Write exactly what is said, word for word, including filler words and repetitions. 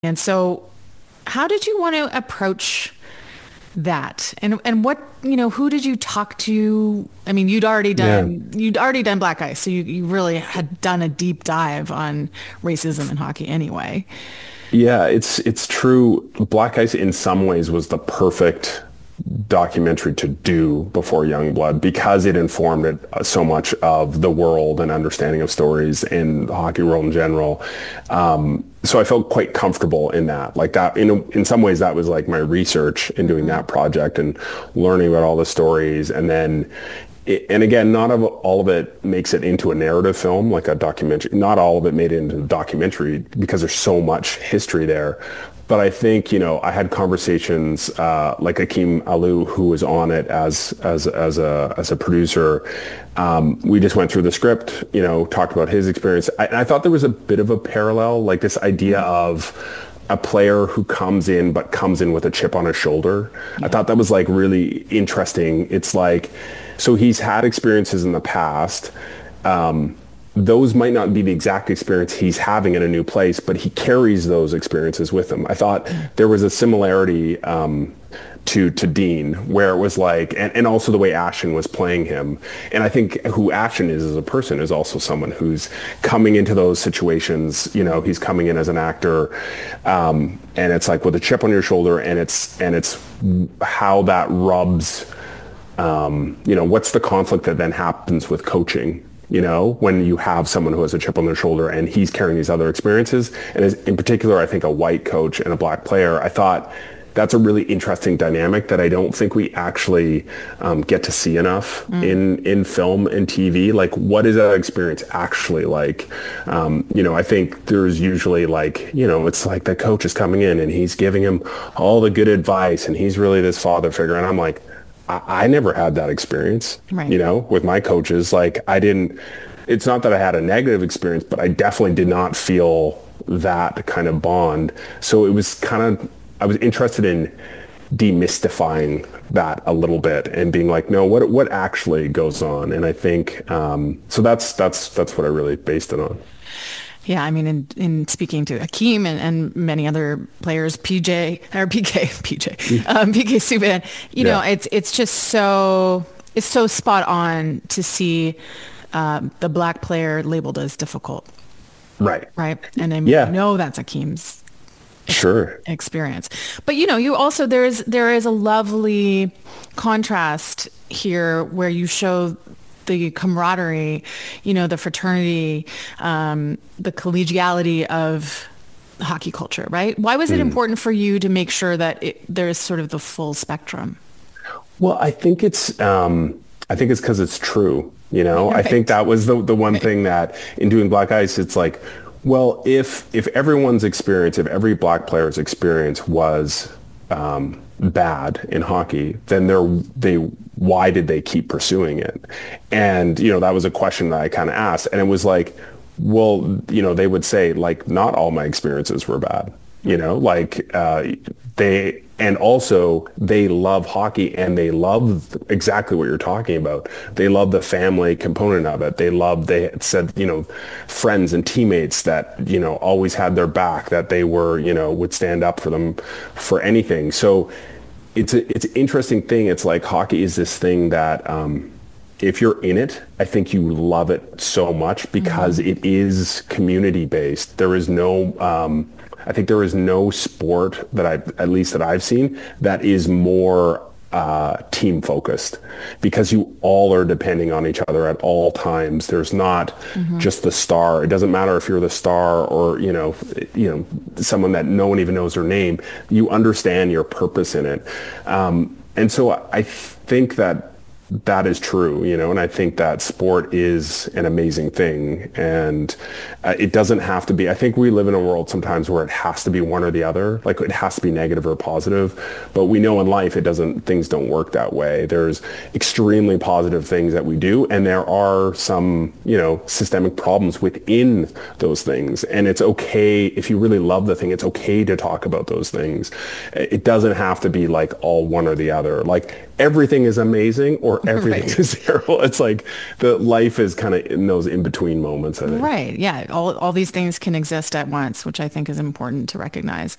And so how did you want to approach that? And and what, you know, who did you talk to? I mean, you'd already Yeah. done you'd already done Black Ice, so you, you really had done a deep dive on racism in hockey anyway. Yeah, it's it's true. Black Ice in some ways was the perfect documentary to do before Youngblood because it informed it uh, so much of the world and understanding of stories in the hockey world in general. Um, so I felt quite comfortable in that. Like that, in in some ways, that was like my research in doing Mhm. that project and learning about all the stories, and then it, and again, not of all of it makes it into a narrative film, like a documentary. Not all of it made it into a documentary because there's so much history there. But I think, you know, I had conversations uh, like Akeem Alou, who was on it as as as a as a producer. Um, we just went through the script, you know, talked about his experience. I, and I thought there was a bit of a parallel, like this idea of a player who comes in but comes in with a chip on his shoulder. I Yeah. thought that was like really interesting. It's like, so he's had experiences in the past. Um, those might not be the exact experience he's having in a new place, but he carries those experiences with him. I thought there was a similarity um, to to Dean, where it was like, and, and also the way Ashton was playing him. And I think who Ashton is as a person is also someone who's coming into those situations. You know, he's coming in as an actor, um, and it's like with a chip on your shoulder, and it's and it's how that rubs. Um, you know, what's the conflict that then happens with coaching? You know, when you have someone who has a chip on their shoulder and he's carrying these other experiences, and as, in particular, I think a white coach and a black player, I thought that's a really interesting dynamic that I don't think we actually um, get to see enough Mm. in in film and T V. Like, what is that experience actually like? Um, you know, I think there's usually like, you know, it's like the coach is coming in and he's giving him all the good advice and he's really this father figure. And I'm like, I, I never had that experience, Right. you know, with my coaches. Like I didn't, it's not that I had a negative experience, but I definitely did not feel that kind of bond. So it was kind of, I was interested in demystifying that a little bit and being like, no, what what actually goes on? And I think um, so. That's that's that's what I really based it on. Yeah, I mean, in, in speaking to Akeem and, and many other players, P J or P K, P J, um, P K Subban, you know, Yeah. it's it's just so it's so spot on to see um, the black player labeled as difficult, Right. right? And I Yeah. know that's Akeem's Sure. experience, but you know, you also there's there is a lovely contrast here where you show the camaraderie, you know, the fraternity, um, the collegiality of hockey culture, right? Why was it Mm. important for you to make sure that it, there's sort of the full spectrum? Well, I think it's um, I think it's because it's true. You know, I think Right. that was the the one Right. thing that in doing Black Ice, it's like, well, if if everyone's experience, if every black player's experience was um, bad in hockey, then they're they why did they keep pursuing it? And you know, that was a question that I kind of asked, and it was like, well, you know, they would say like, not all my experiences were bad. You know, like uh, they, and also they love hockey and they love exactly what you're talking about. They love the family component of it. They love, they had said, you know, friends and teammates that, you know, always had their back, that they were, you know, would stand up for them for anything. So it's a, it's an interesting thing. It's like hockey is this thing that, um, if you're in it, I think you love it so much because Mhm. it is community based. There is no, um, I think there is no sport that I, at least that I've seen, that is more uh, team focused because you all are depending on each other at all times. There's not Mhm. just the star. It doesn't matter if you're the star or, you know, you know, someone that no one even knows their name. You understand your purpose in it. Um, and so I think that that is true, you know, and I think that sport is an amazing thing. And uh, it doesn't have to be, I think we live in a world sometimes where it has to be one or the other, like it has to be negative or positive. But we know in life it doesn't, things don't work that way. There's extremely positive things that we do, and there are some, you know, systemic problems within those things. And it's okay, if you really love the thing, it's okay to talk about those things. It doesn't have to be like all one or the other. Like everything is amazing or everything Right. is terrible. It's like the life is kind of in those in between moments, I think. Right. Yeah. All, all these things can exist at once, which I think is important to recognize.